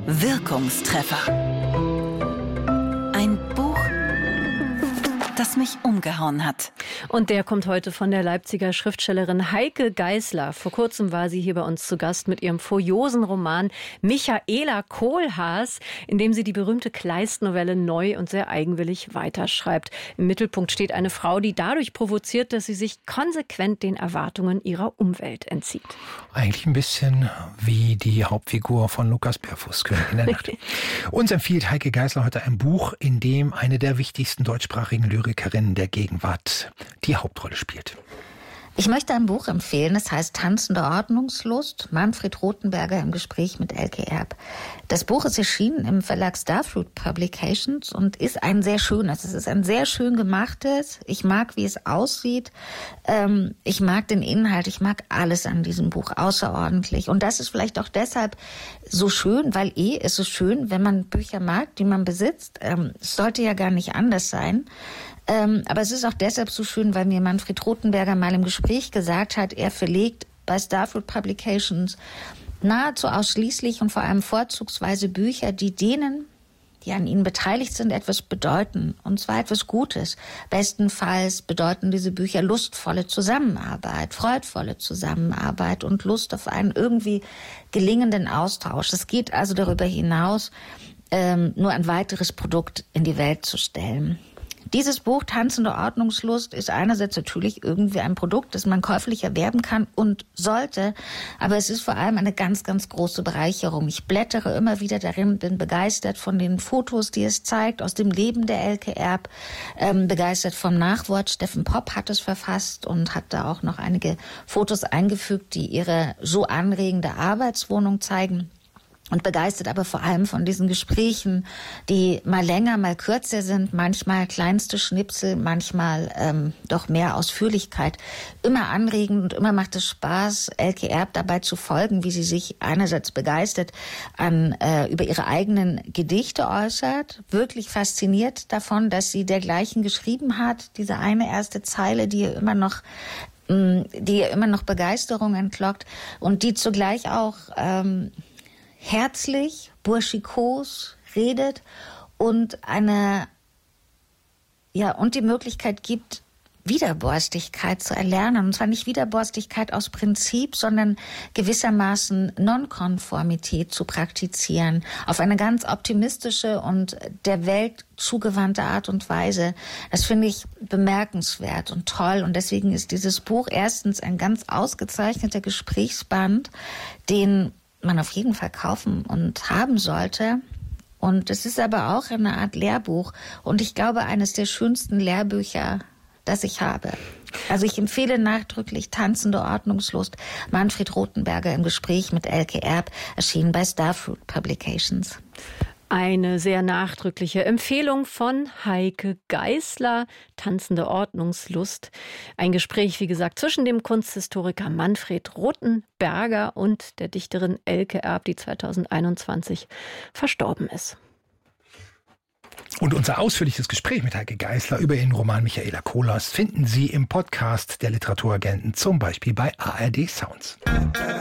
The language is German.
Wirkungstreffer. Ein Buch, das mich umgehauen hat. Und der kommt heute von der Leipziger Schriftstellerin Heike Geisler. Vor kurzem war sie hier bei uns zu Gast mit ihrem furiosen Roman Michaela Kohlhaas, in dem sie die berühmte Kleist-Novelle neu und sehr eigenwillig weiterschreibt. Im Mittelpunkt steht eine Frau, die dadurch provoziert, dass sie sich konsequent den Erwartungen ihrer Umwelt entzieht. Eigentlich ein bisschen wie die Hauptfigur von Lukas Bärfuß, König in der Nacht. Uns empfiehlt Heike Geisler heute ein Buch, in dem eine der wichtigsten deutschsprachigen Lyrikerinnen der Gegenwart die Hauptrolle spielt. Ich möchte ein Buch empfehlen, das heißt Tanzende Ordnungslust, Manfred Rothenberger im Gespräch mit Elke Erb. Das Buch ist erschienen im Verlag Starfruit Publications und ist ein sehr schönes. Es ist ein sehr schön gemachtes. Ich mag, wie es aussieht. Ich mag den Inhalt. Ich mag alles an diesem Buch außerordentlich. Und das ist vielleicht auch deshalb so schön, weil ist es schön, wenn man Bücher mag, die man besitzt. Es sollte ja gar nicht anders sein. Aber es ist auch deshalb so schön, weil mir Manfred Rothenberger mal im Gespräch gesagt hat, er verlegt bei Starfruit Publications nahezu ausschließlich und vor allem vorzugsweise Bücher, die denen, die an ihnen beteiligt sind, etwas bedeuten. Und zwar etwas Gutes. Bestenfalls bedeuten diese Bücher lustvolle Zusammenarbeit, freudvolle Zusammenarbeit und Lust auf einen irgendwie gelingenden Austausch. Es geht also darüber hinaus, nur ein weiteres Produkt in die Welt zu stellen. Dieses Buch, Tanzende Ordnungslust, ist einerseits natürlich irgendwie ein Produkt, das man käuflich erwerben kann und sollte, aber es ist vor allem eine ganz, ganz große Bereicherung. Ich blättere immer wieder darin, bin begeistert von den Fotos, die es zeigt, aus dem Leben der Elke Erb, begeistert vom Nachwort. Steffen Popp hat es verfasst und hat da auch noch einige Fotos eingefügt, die ihre so anregende Arbeitswohnung zeigen. Und begeistert aber vor allem von diesen Gesprächen, die mal länger, mal kürzer sind, manchmal kleinste Schnipsel, manchmal doch mehr Ausführlichkeit. Immer anregend und immer macht es Spaß, Elke Erb dabei zu folgen, wie sie sich einerseits begeistert über ihre eigenen Gedichte äußert, wirklich fasziniert davon, dass sie dergleichen geschrieben hat, diese eine erste Zeile, die ihr immer noch Begeisterung entlockt und die zugleich auch herzlich, burschikos redet und und die Möglichkeit gibt, Widerborstigkeit zu erlernen. Und zwar nicht Widerborstigkeit aus Prinzip, sondern gewissermaßen Nonkonformität zu praktizieren. Auf eine ganz optimistische und der Welt zugewandte Art und Weise. Das finde ich bemerkenswert und toll. Und deswegen ist dieses Buch erstens ein ganz ausgezeichneter Gesprächsband, den man auf jeden Fall kaufen und haben sollte. Und es ist aber auch eine Art Lehrbuch und ich glaube, eines der schönsten Lehrbücher, das ich habe. Also ich empfehle nachdrücklich Tanzende Ordnungslust, Manfred Rothenberger im Gespräch mit Elke Erb, erschienen bei Starfruit Publications. Eine sehr nachdrückliche Empfehlung von Heike Geisler, Tanzende Ordnungslust. Ein Gespräch, wie gesagt, zwischen dem Kunsthistoriker Manfred Rothenberger und der Dichterin Elke Erb, die 2021 verstorben ist. Und unser ausführliches Gespräch mit Heike Geisler über ihren Roman Michaela Kohlhaas finden Sie im Podcast der Literaturagenten, zum Beispiel bei ARD Sounds.